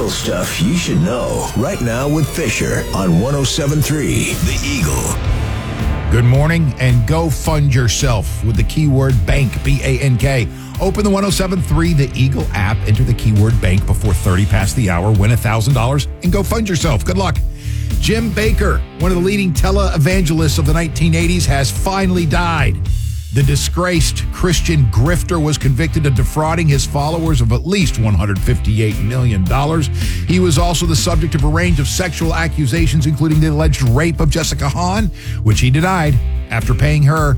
Eagle stuff you should know right now with Fisher on 107.3 The Eagle. Good morning, and go fund yourself with the keyword BANK, B-A-N-K. Open the 107.3 The Eagle app, enter the keyword BANK before 30 past the hour, win $1,000, and go fund yourself. Good luck. Jim Bakker, one of the leading televangelists of the 1980s, has finally died. The disgraced Christian grifter was convicted of defrauding his followers of at least $158 million. He was also the subject of a range of sexual accusations, including the alleged rape of Jessica Hahn, which he denied after paying her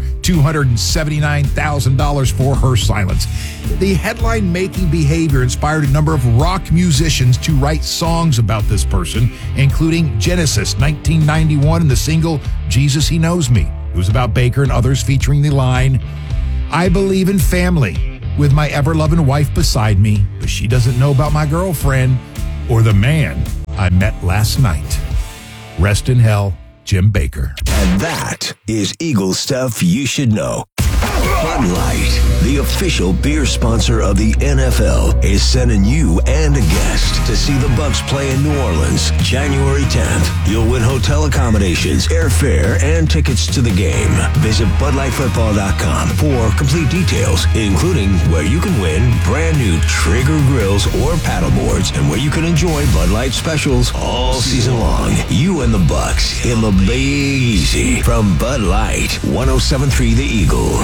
$279,000 for her silence. The headline-making behavior inspired a number of rock musicians to write songs about this person, including Genesis, 1991, and the single Jesus He Knows Me. It was about Bakker and others, featuring the line, "I believe in family with my ever-loving wife beside me, but she doesn't know about my girlfriend or the man I met last night." Rest in hell, Jim Bakker. And that is Eagle stuff you should know. Bud Light, the official beer sponsor of the NFL, is sending you and a guest to see the Bucs play in New Orleans, January 10th. You'll win hotel accommodations, airfare, and tickets to the game. Visit BudLightFootball.com for complete details, including where you can win brand new Traeger grills or paddleboards, and where you can enjoy Bud Light specials all season long. You and the Bucs in the Big Easy from Bud Light, 107.3 The Eagle.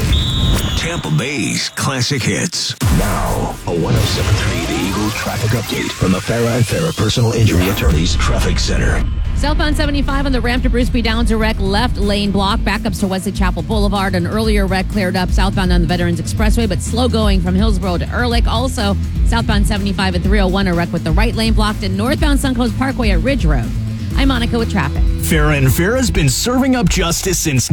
Tampa Bay's classic hits. Now, a 107.3 The Eagle traffic update from the Farah and Farah Personal Injury Attorneys Traffic Center. Southbound 75 on the ramp to Bruce B. Downs, a wreck, left lane block, backups to Wesley Chapel Boulevard. An earlier wreck cleared up southbound on the Veterans Expressway, but slow going from Hillsborough to Ehrlich. Also, southbound 75 at 301, a wreck with the right lane blocked, and northbound Suncoast Parkway at Ridge Road. I'm Monica with traffic. Farah and Farah's been serving up justice since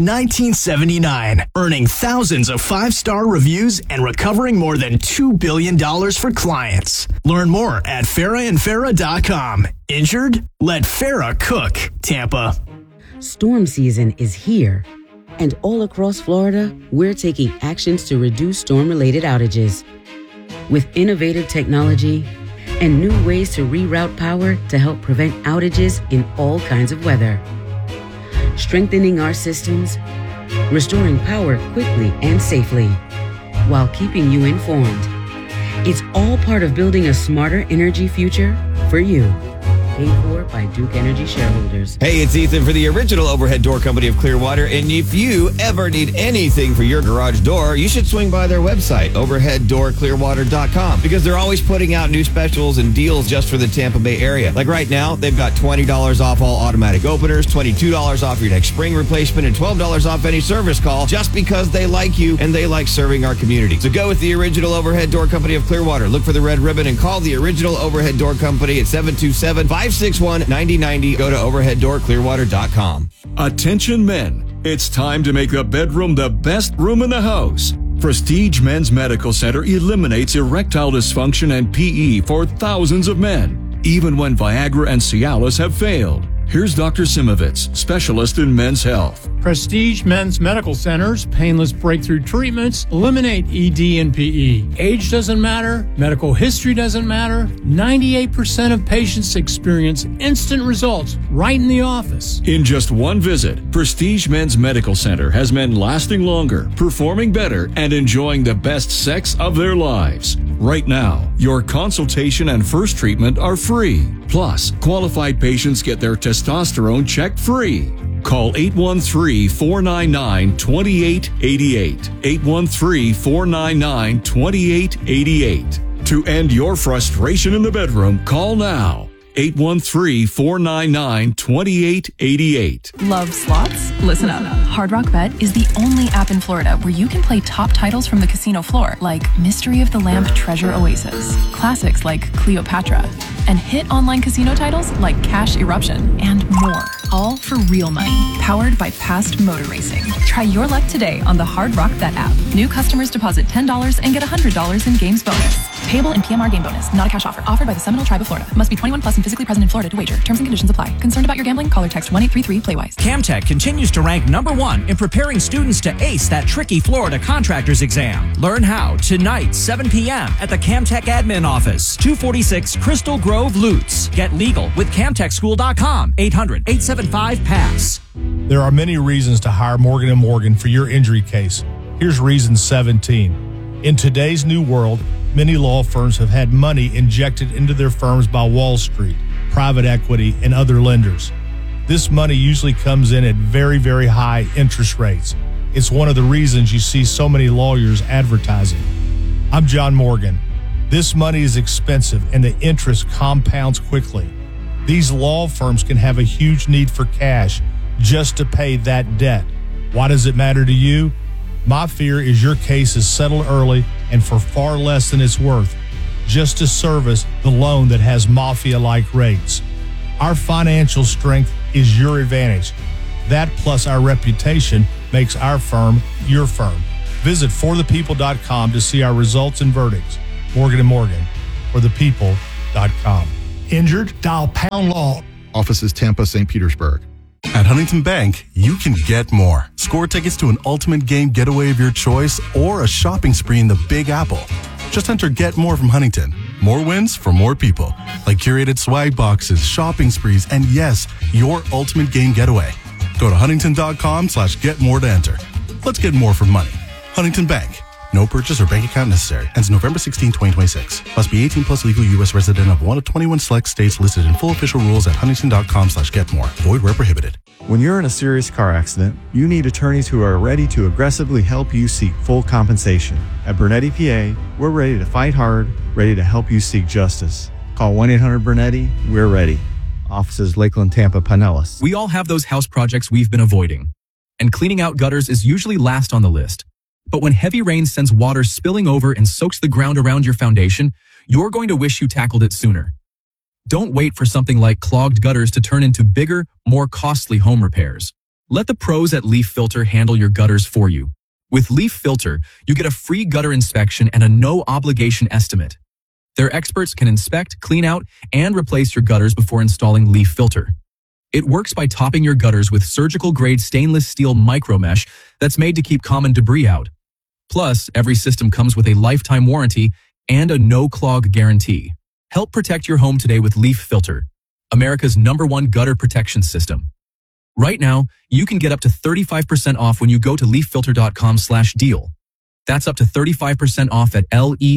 1979, earning thousands of five-star reviews and recovering more than $2 billion for clients. Learn more at farahandfarah.com. Injured? Let Farah cook, Tampa. Storm season is here, and all across Florida, we're taking actions to reduce storm-related outages. With innovative technology and new ways to reroute power to help prevent outages in all kinds of weather. Strengthening our systems, restoring power quickly and safely, while keeping you informed. It's all part of building a smarter energy future for you. Paid for by Duke Energy shareholders. Hey, it's Ethan for the original Overhead Door Company of Clearwater, and if you ever need anything for your garage door, you should swing by their website, overheaddoorclearwater.com, because they're always putting out new specials and deals just for the Tampa Bay area. Like right now, they've got $20 off all automatic openers, $22 off your next spring replacement, and $12 off any service call, just because they like you and they like serving our community. So go with the original Overhead Door Company of Clearwater. Look for the red ribbon and call the original Overhead Door Company at 727-561-9090. Go to overheaddoorclearwater.com. Attention men, it's time to make the bedroom the best room in the house. Prestige Men's Medical Center eliminates erectile dysfunction and PE for thousands of men, even when Viagra and Cialis have failed. Here's Dr. Simovitz, specialist in men's health. Prestige Men's Medical Center's painless breakthrough treatments eliminate ED and PE. Age doesn't matter. Medical history doesn't matter. 98% of patients experience instant results right in the office. In just one visit, Prestige Men's Medical Center has men lasting longer, performing better, and enjoying the best sex of their lives. Right now, your consultation and first treatment are free. Plus, qualified patients get their testosterone checked free. Call 813-499-2888. 813-499-2888. To end your frustration in the bedroom, call now. 813-499-2888. Love slots? Listen up. Hard Rock Bet is the only app in Florida where you can play top titles from the casino floor, like Mystery of the Lamp Treasure Oasis, classics like Cleopatra, and hit online casino titles like Cash Eruption, and more. All for real money, powered by Past Motor Racing. Try your luck today on the Hard Rock Bet app. New customers deposit $10 and get $100 in games bonus. Payable in PMR game bonus, not a cash offer. Offered by the Seminole Tribe of Florida. Must be 21 plus and physically present in Florida to wager. Terms and conditions apply. Concerned about your gambling? Call or text 1-833-PLAYWISE. Camtech continues to rank #1 in preparing students to ace that tricky Florida contractor's exam. Learn how tonight, 7 p.m. at the Camtech Admin Office, 246 Crystal Grove, Lutz. Get legal with CamTechSchool.com, 800-875-PASS. There are many reasons to hire Morgan & Morgan for your injury case. Here's reason 17. In today's new world, many law firms have had money injected into their firms by Wall Street, private equity, and other lenders. This money usually comes in at very, very high interest rates. It's one of the reasons you see so many lawyers advertising. I'm John Morgan. This money is expensive and the interest compounds quickly. These law firms can have a huge need for cash just to pay that debt. Why does it matter to you? My fear is your case is settled early and for far less than it's worth, just to service the loan that has mafia-like rates. Our financial strength is your advantage. That plus our reputation makes our firm your firm. Visit forthepeople.com to see our results and verdicts. Morgan & Morgan, forthepeople.com. Injured? Dial pound law. Offices Tampa, St. Petersburg. At Huntington Bank, you can get more. Score tickets to an ultimate game getaway of your choice or a shopping spree in the Big Apple. Just enter Get More from Huntington. More wins for more people. Like curated swag boxes, shopping sprees, and yes, your ultimate game getaway. Go to huntington.com/getmore to enter. Let's get more for money. Huntington Bank. No purchase or bank account necessary. Ends November 16, 2026. Must be 18 plus legal U.S. resident of one of 21 select states listed in full official rules at huntington.com/getmore. Void where prohibited. When you're in a serious car accident, you need attorneys who are ready to aggressively help you seek full compensation. At Bernetti PA, we're ready to fight hard, ready to help you seek justice. Call 1-800-BERNETTI. We're ready. Offices Lakeland, Tampa, Pinellas. We all have those house projects we've been avoiding. And cleaning out gutters is usually last on the list. But when heavy rain sends water spilling over and soaks the ground around your foundation, you're going to wish you tackled it sooner. Don't wait for something like clogged gutters to turn into bigger, more costly home repairs. Let the pros at Leaf Filter handle your gutters for you. With Leaf Filter, you get a free gutter inspection and a no-obligation estimate. Their experts can inspect, clean out, and replace your gutters before installing Leaf Filter. It works by topping your gutters with surgical-grade stainless steel micromesh that's made to keep common debris out. Plus, every system comes with a lifetime warranty and a no-clog guarantee. Help protect your home today with Leaf Filter, America's #1 gutter protection system. Right now, you can get up to 35% off when you go to leaffilter.com/deal. That's up to 35% off at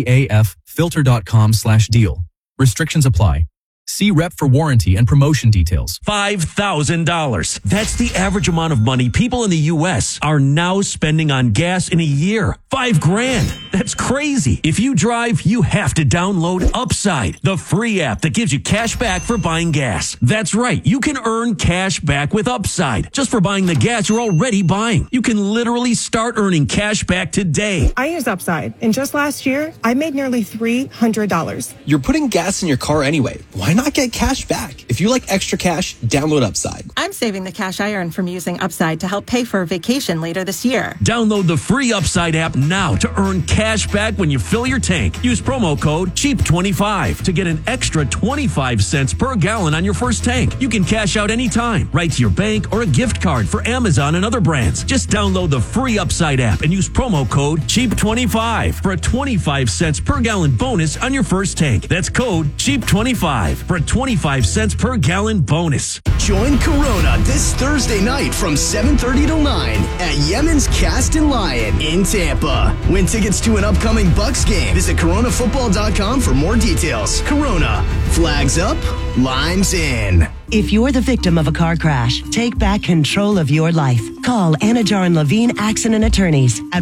leaffilter.com/deal. Restrictions apply. See rep for warranty and promotion details. $5,000. That's the average amount of money people in the U.S. are now spending on gas in a year. $5,000. That's crazy. If you drive, you have to download Upside, the free app that gives you cash back for buying gas. That's right. You can earn cash back with Upside just for buying the gas you're already buying. You can literally start earning cash back today. I use Upside, and just last year, I made nearly $300. You're putting gas in your car anyway. Why not get cash back? If you like extra cash, download Upside. I'm saving the cash I earn from using Upside to help pay for a vacation later this year. Download the free Upside app now to earn cash back when you fill your tank. Use promo code CHEAP25 to get an extra 25 cents per gallon on your first tank. You can cash out anytime, right to your bank or a gift card for Amazon and other brands. Just download the free Upside app and use promo code CHEAP25 for a 25 cents per gallon bonus on your first tank. That's code CHEAP25 for a 25 cents per gallon bonus. Join Corona this Thursday night from 7:30 till 9 at Yemen's Cast and Lion in Tampa. Win tickets to an upcoming Bucks game. Visit coronafootball.com for more details. Corona, flags up, limes in. If you're the victim of a car crash, take back control of your life. Call Anajar and Levine Accident Attorneys at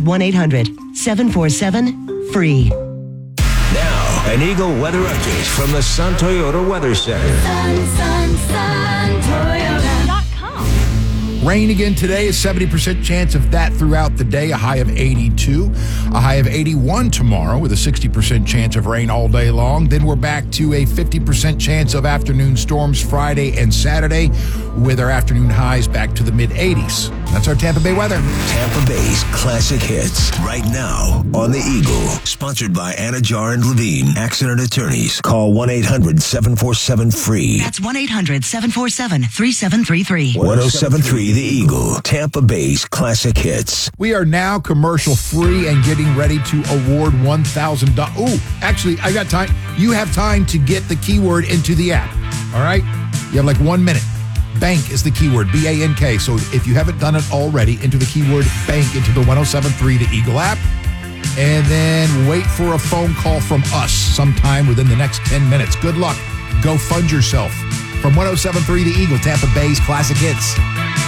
1-800-747-FREE. Now, an Eagle weather update from the Sun Toyota Weather Center. Sun Toyota.com. Rain again today, a 70% chance of that throughout the day, a high of 82. A high of 81 tomorrow with a 60% chance of rain all day long. Then we're back to a 50% chance of afternoon storms Friday and Saturday with our afternoon highs back to the mid-80s. That's our Tampa Bay weather. Tampa Bay's classic hits right now on the Eagle. Sponsored by Anna Jar and Levine, accident attorneys. Call 1-800-747-FREE. That's 1-800-747-3733. 1073 The Eagle, Tampa Bay's classic hits. We are now commercial free and getting ready to award $1,000. Oh, actually, I got time. You have time to get the keyword into the app. All right? You have like 1 minute. Bank is the keyword, B-A-N-K. So if you haven't done it already, enter the keyword bank into the 1073 The Eagle app. And then wait for a phone call from us sometime within the next 10 minutes. Good luck. Go fund yourself. From 1073 The Eagle, Tampa Bay's classic hits.